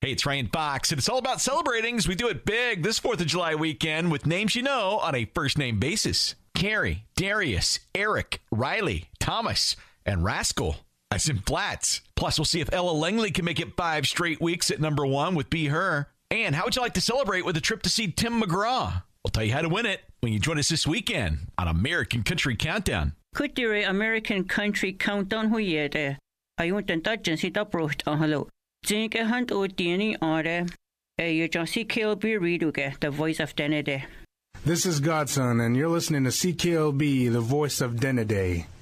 Hey, it's Ryan Fox, and it's all about celebrating as we do it big this 4th of July weekend with names you know on a first-name basis. Carrie, Darius, Eric, Riley, Thomas, and Rascal, as in Flats. Plus, we'll see if Ella Langley can make it 5 straight weeks at number 1 with Be Her. And how would you like to celebrate with a trip to see Tim McGraw? We'll tell you how to win it when you join us this weekend on American Country Countdown. Kutire American Country Countdown huyede. Ayun tentajen sita proht ahalo. Zinke hunt o dieni are. You just see KLB Reduge, the voice of Denede. This is Godson, and you're listening to CKLB, the voice of Denede.